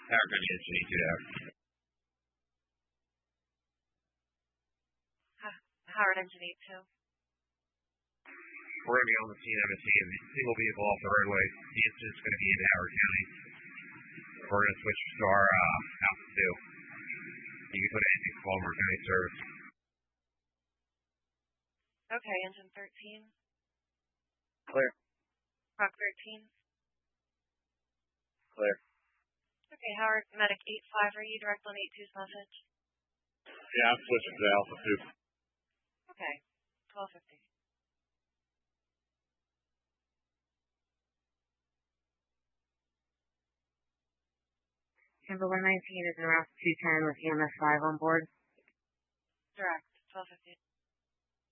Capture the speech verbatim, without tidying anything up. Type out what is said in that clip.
Howard County Engine eight two to Howard. Howard Engine eight two. We're going to be on the scene of a single vehicle off the roadway. The incident's going to be in Howard County. We're going to switch to our uh, house two. You can put anything for Baltimore County service. Okay, engine thirteen. Clear. Rock thirteen. Clear. Okay, Howard, medic eight five, are you direct on eight two's message? Yeah, I'm switching to Alpha two. Okay, twelve fifty. Number one nineteen is in route two ten with E M S five on board. Direct, twelve fifty.